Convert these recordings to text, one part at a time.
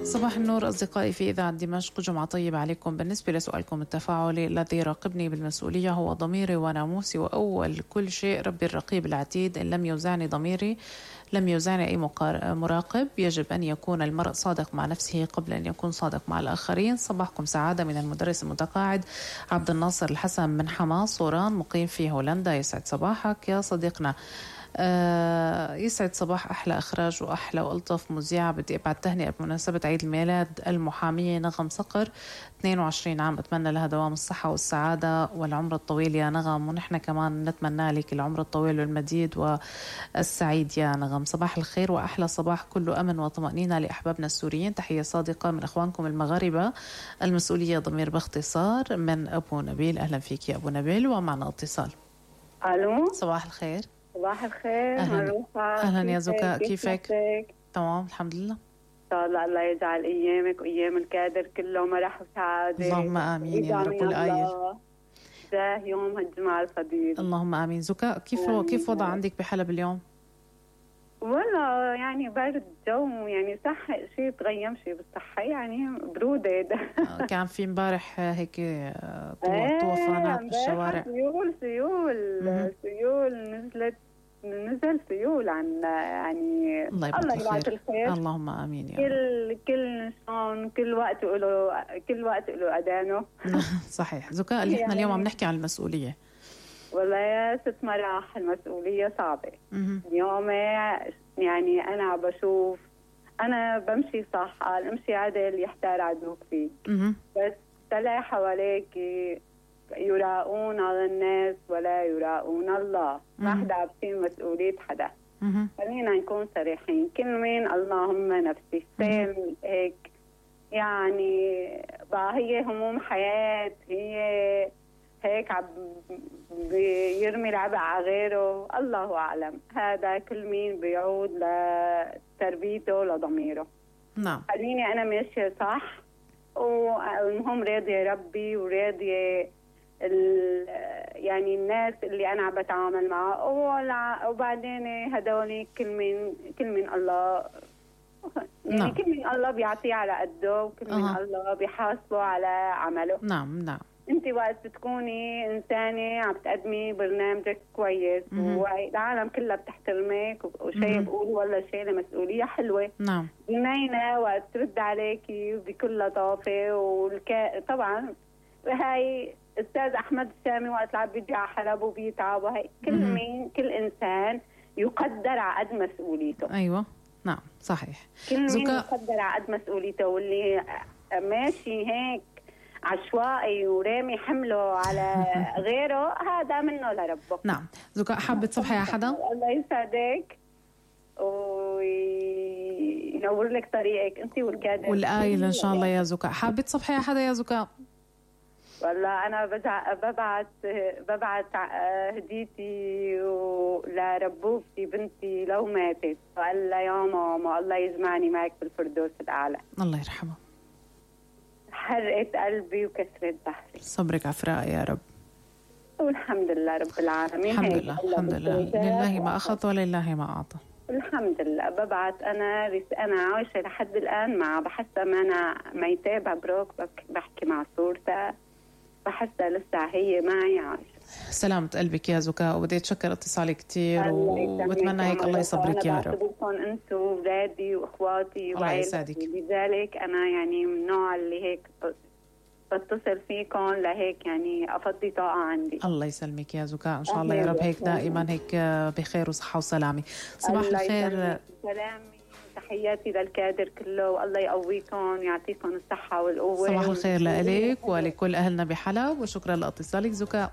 صباح النور أصدقائي في إذاعة دمشق، جمعة طيبة عليكم. بالنسبة لسؤالكم التفاعلي، الذي يراقبني بالمسؤولية هو ضميري وناموسي وأول كل شيء ربي الرقيب العتيد. إن لم يوزعني ضميري لم يوزعني أي مراقب. يجب أن يكون المرء صادق مع نفسه قبل أن يكون صادق مع الآخرين. صباحكم سعادة من المدرس المتقاعد عبد الناصر الحسن من حماة صوران، مقيم في هولندا. يسعد صباحك يا صديقنا. يسعد صباح أحلى إخراج وأحلى وألطف مذيعة. بدي أبعت تهنئة بمناسبة عيد الميلاد المحامية نغم صقر، 22 عام. أتمنى لها دوام الصحة والسعادة والعمر الطويل يا نغم، ونحن كمان نتمنى لك العمر الطويل والمديد والسعيد يا نغم. صباح الخير وأحلى صباح كله أمن وطمأنينة لأحبابنا السوريين. تحية صادقة من إخوانكم المغاربة. المسؤولية ضمير باختصار من أبو نبيل. أهلا فيك يا أبو نبيل، ومعنا اتصال. ألو، صباح الخير. صباح الخير. أهلا يا زكاء، كيفك؟ تمام الحمد لله. إن شاء الله الله يجعل أيامك وأيام الكادر كله مرح وسعادة. اللهم آمين يا رب العالمين. جاه يوم هالجمعة الفضيل. اللهم آمين. زكاء، كيف وضع عندك بحلب اليوم؟ والله يعني برد جو، يعني صح شيء تغيم شيء بالصحة، يعني برودة. كان في امبارح هيك طوفانات بالشوارع. سيول نزل سيول عن يعني الله يبارك الخير. اللهم آمين يا رب. كل شلون كل وقت له أذانه. صحيح. زكاء، اللي احنا اليوم عم نحكي عن المسؤولية. والله يا ست مرح المسؤولية صعبة. اليوم يعني أنا بشوف، أنا بمشي صح، امشي عدل يحتار عدوك فيك. بس تلاقي حواليك يراؤون على الناس ولا يراؤون الله. ما حدا عارفين مسؤولية حدا. خلينا نكون صريحين، كل مين اللهم نفسي سام هيك، يعني بقى هي هموم حياة، هي هيك بيرمي العبء على غيره. الله أعلم، هذا كل مين بيعود لتربيته لضميره. نعم. خليني أنا ماشية صح، والمهم راضية ربي وراضية يعني الناس اللي أنا بتعامل معه، وبعدين هدولي كل من الله، يعني نعم. كل من الله بيعطيه على قده، وكل من الله بيحاسبه على عمله. نعم. انت وقت بتكوني انسانه عم تقدمي برنامجك كويس والعالم كلها بتحترمك وشيء بقول ولا شيء لمسؤوليه حلوه. نعم. بنينا وقت ترد عليكي بكل لطافه طبعا هاي استاذ احمد الشامي وقت عم بيجي على حلب وبيتعب، وهي كل انسان يقدر على قد مسؤوليته. ايوه نعم صحيح. كل مين يقدر على قد مسؤوليته، واللي ماشي هيك عشوائي ورامي حمله على غيره هذا منه لربه. نعم. زكاء، حابة تصبحي على حدا؟ الله يسعدك وينور لك طريقك انت والكادر والآيل ان شاء الله يا زكاء. حابة تصبحي على حدا يا زكاء؟ والله انا ببعت هديتي لربوبتي بنتي لو ماتت، وقال لها يا ماما الله يجمعني معك بالفردوس الاعلى. الله يرحمه. حرقت قلبي وكسرت ظهري. صبرك عفراء يا رب. والحمد لله رب العالمين. الحمد لله لله ما أخذ ولله ما أعطى. الحمد لله. ببعت أنا عايشة لحد الآن مع بحسها ما أنا ميتة ببروك بحكي مع صورتها، بحسها لسه هي معي عايشة. سلامة قلبك يا زكاء، وبدي أتشكر اتصالي كتير وبتمنى هيك الله يصبرك يا رب. بكون أنتوا وولادي وإخواتي وعائلتي، لذلك أنا يعني من النوع اللي هيك بتصل فيكم لهيك يعني أفضي طاقة عندي. الله يسلمك يا زكاء، إن شاء الله يا رب هيك دائما هيك بخير وصحة وسلامة. صباح الخير. سلامي تحياتي للكادر كله، والله يقويكم ويعطيكم الصحة والقوة. صباح الخير لإلك ولكل أهلنا بحلب، وشكرا لاتصالك زكاء.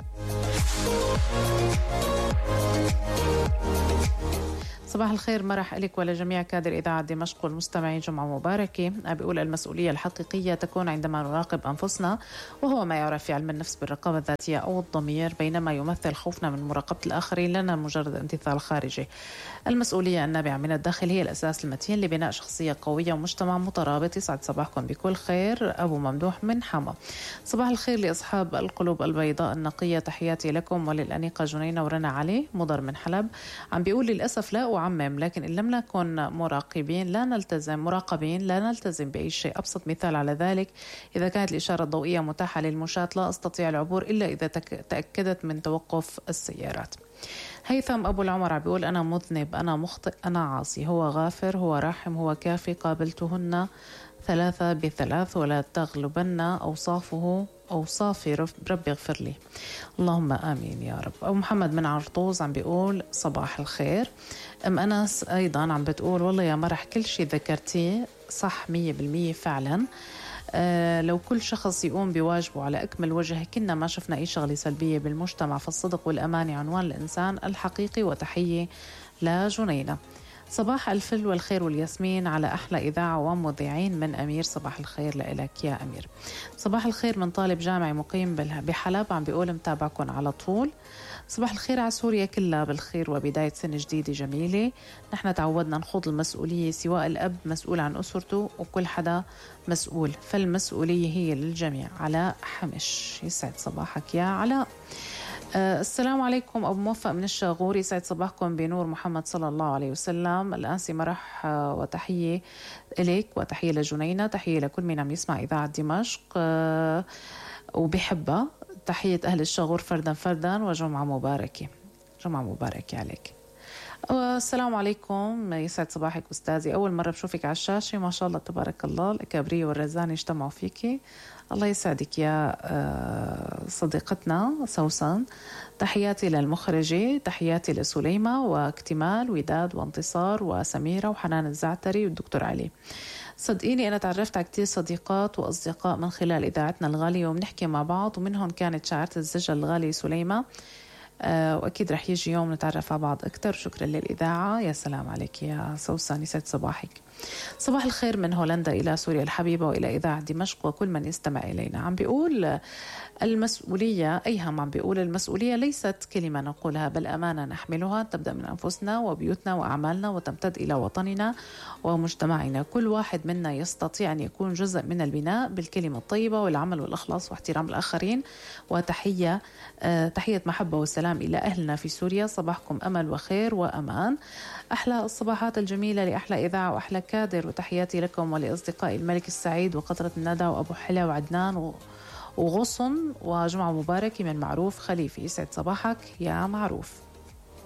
صباح الخير مرح لك ولجميع كادر إذاعة دمشق والمستمعين، جمعة مباركة. بيقول المسؤولية الحقيقية تكون عندما نراقب أنفسنا، وهو ما يعرف في علم النفس بالرقابة الذاتية أو الضمير، بينما يمثل خوفنا من مراقبة الآخرين لنا مجرد امتثال خارجي. المسؤولية النابعة من الداخل هي الأساس المتين لبناء شخصية قوية ومجتمع مترابط. يسعد صباحكم بكل خير. أبو ممدوح من حما. صباح الخير لأصحاب القلوب البيضاء النقية، تحياتي لكم وللأنيقة جنينة ورنا علي. مضر من حلب عم بيقول للأسف لا أعمم، لكن إن لم نكن مراقبين لا نلتزم بأي شيء. أبسط مثال على ذلك: إذا كانت الإشارة الضوئية متاحة للمشاة لا أستطيع العبور إلا إذا تأكدت من توقف السيارات. هيثم أبو العمر بيقول: أنا مذنب، أنا مخطئ، أنا عاصي، هو غافر، هو راحم، هو كافي، قابلتهن 3 ب3 ولا تغلبن أوصافي ربي اغفر لي. اللهم آمين يا رب. أبو محمد من عرطوز عم بيقول: صباح الخير. أم أنس أيضا عم بتقول: والله يا مرح كل شيء ذكرتيه صح 100% فعلا. لو كل شخص يقوم بواجبه على أكمل وجه كنا ما شفنا أي شغلة سلبية بالمجتمع، فالصدق والأمانة عنوان الإنسان الحقيقي. وتحية لجنينة. صباح الفل والخير والياسمين على أحلى إذاعة ومذيعين من أمير. صباح الخير لك يا أمير. صباح الخير من طالب جامعي مقيم بحلب عم بيقول: متابعكم على طول. صباح الخير على سوريا كلها بالخير وبداية سنة جديدة جميلة. نحن تعودنا نخوض المسؤولية، سواء الأب مسؤول عن أسرته وكل حدا مسؤول، فالمسؤولية هي للجميع. علاء حمش. يسعد صباحك يا علاء. السلام عليكم. أبو موفق من الشاغور. يسعد صباحكم بنور محمد صلى الله عليه وسلم. الآنسي مرح وتحية إليك وتحية لجنينة، تحية لكل من عم يسمع إذاعة دمشق وبحبها. تحية أهل الشاغور فردا فردا، وجمعة مباركة. جمعة مباركة عليك. السلام عليكم. يسعد صباحك أستاذي، أول مرة بشوفك على الشاشة، ما شاء الله تبارك الله، الكابرية والرزانة اجتمعوا فيكي. الله يسعدك يا صديقتنا سوسن. تحياتي للمخرجة، تحياتي لسليمة واكتمال وداد وانتصار وسميرة وحنان الزعتري والدكتور علي. صدقيني أنا تعرفت على كتير صديقات وأصدقاء من خلال إذاعتنا الغالية وبنحكي مع بعض، ومنهم كانت شاعرة الزجل الغالية سليمة. وأكيد رح يجي يوم نتعرف على بعض أكتر. شكرا للإذاعة. يا سلام عليك يا سوسن، يسعد صباحك. صباح الخير من هولندا إلى سوريا الحبيبة وإلى إذاعة دمشق وكل من يستمع إلينا. عم بيقول المسؤولية أيهم، عم بيقول المسؤولية ليست كلمة نقولها، بل أمانة نحملها تبدأ من أنفسنا وبيوتنا وأعمالنا وتمتد إلى وطننا ومجتمعنا. كل واحد منا يستطيع أن يكون جزء من البناء بالكلمة الطيبة والعمل والإخلاص واحترام الآخرين. وتحية محبة والسلام إلى أهلنا في سوريا. صباحكم أمل وخير وأمان. أحلى الصباحات الجميلة لأحلى إذاعة وأحلى كادر، وتحياتي لكم ولأصدقائي الملك السعيد وقطرة الندى وأبو حلا وعدنان وغصن، وجمعة مباركة من معروف خليفي. يسعد صباحك يا معروف.